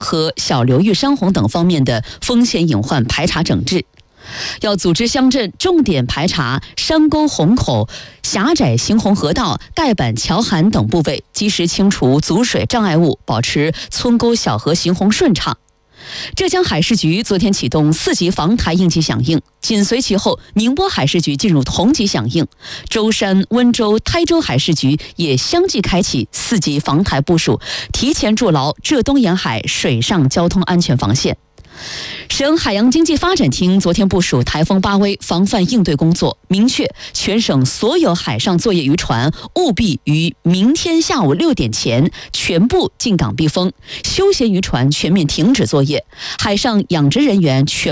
和小流域山洪等方面的风险隐患排查整治。要组织乡镇重点排查山沟洪口、狭窄行洪河道、盖板桥涵等部位，及时清除阻水障碍物，保持村沟小河行洪顺畅。浙江海事局昨天启动4级防台应急响应，紧随其后，宁波海事局进入同级响应，舟山、温州、台州海事局也相继开启4级防台部署，提前筑牢浙东沿海水上交通安全防线。省海洋经济发展厅昨天部署台风巴威防范应对工作，明确全省所有海上作业渔船务必于明天下午6点前全部进港避风，休闲渔船全面停止作业，海上养殖人员全